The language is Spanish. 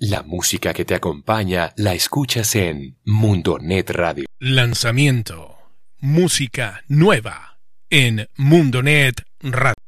La música que te acompaña la escuchas en Mundonet Radio. Lanzamiento. Música nueva en Mundonet Radio.